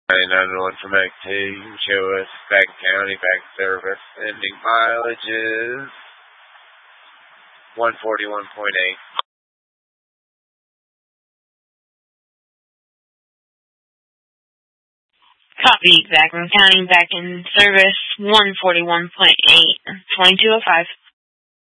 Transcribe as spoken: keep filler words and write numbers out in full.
ninety-nine from Act two, show us back county, back service, ending mileage is one forty-one point eight. Copy, Backroom County, back in service, one forty-one point eight, twenty-two oh five.